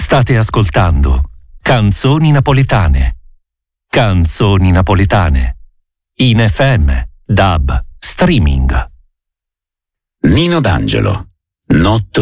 State ascoltando Canzoni Napoletane. Canzoni Napoletane. In FM, DAB, streaming. Nino D'Angelo, Notte